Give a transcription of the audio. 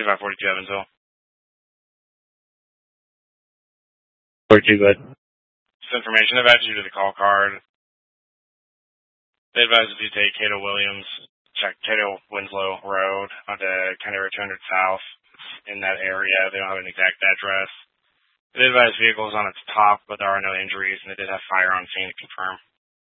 6542 Evansville. 42, bud. This information, they've added you to the call card. They advise if you take Cato Williams, check Cato Winslow Road onto County Road 200 South. It's in that area. They don't have an exact address. They advise vehicles on its top, but there are no injuries, and they did have fire on scene to confirm.